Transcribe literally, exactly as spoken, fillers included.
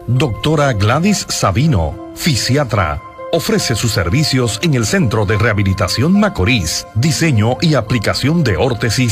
Doctora Gladys Sabino, fisiatra. Ofrece sus servicios en el Centro de Rehabilitación Macorís, diseño y aplicación de órtesis